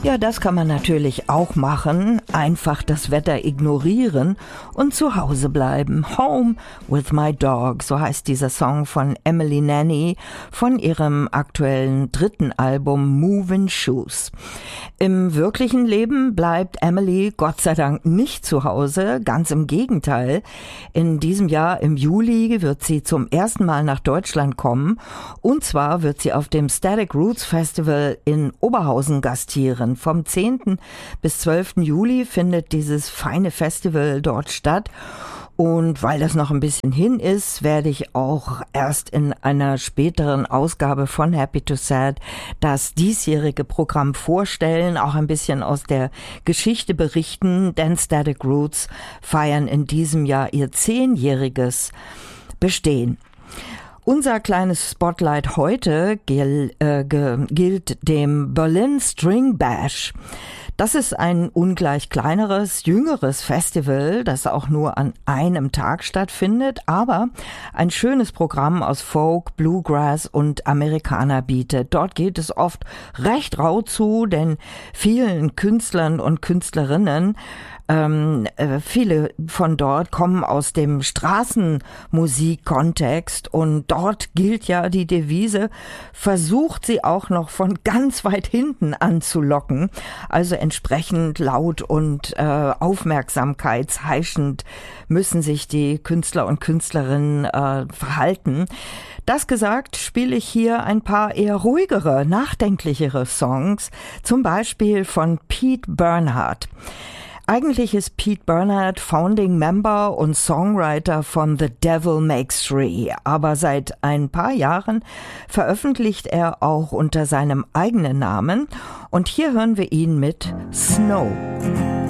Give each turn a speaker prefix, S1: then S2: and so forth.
S1: Ja, das kann man natürlich auch machen. Einfach das Wetter ignorieren und zu Hause bleiben. Home with my dog, so heißt dieser Song von Emily Nanny von ihrem aktuellen 3. Album Movin' Shoes. Im wirklichen Leben bleibt Emily Gott sei Dank nicht zu Hause, ganz im Gegenteil. In diesem Jahr im Juli wird sie zum ersten Mal nach Deutschland kommen und zwar wird sie auf dem Static Roots Festival in Oberhausen gastieren. Vom 10. bis 12. Juli findet dieses feine Festival dort statt. Und weil das noch ein bisschen hin ist, werde ich auch erst in einer späteren Ausgabe von Happy to Sad das diesjährige Programm vorstellen, auch ein bisschen aus der Geschichte berichten, denn Static Roots feiern in diesem Jahr ihr 10-jähriges Bestehen. Unser kleines Spotlight heute gilt dem Berlin String Bash. Das ist ein ungleich kleineres, jüngeres Festival, das auch nur an einem Tag stattfindet, aber ein schönes Programm aus Folk, Bluegrass und Amerikaner bietet. Dort geht es oft recht rau zu, denn vielen Künstlern und Künstlerinnen viele von dort kommen aus dem Straßenmusikkontext und dort gilt ja die Devise, versucht sie auch noch von ganz weit hinten anzulocken, also entsprechend laut und aufmerksamkeitsheischend müssen sich die Künstler und Künstlerinnen verhalten. Das gesagt, spiele ich hier ein paar eher ruhigere, nachdenklichere Songs, zum Beispiel von Pete Bernhard. Eigentlich ist Pete Bernhard Founding Member und Songwriter von The Devil Makes Three, aber seit ein paar Jahren veröffentlicht er auch unter seinem eigenen Namen und hier hören wir ihn mit Snow.